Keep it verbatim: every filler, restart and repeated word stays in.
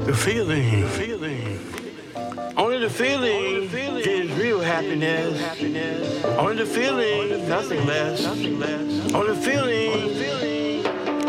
The feeling, feeling. Only the feeling gives real happiness. Only the feeling, nothing less. Only the feeling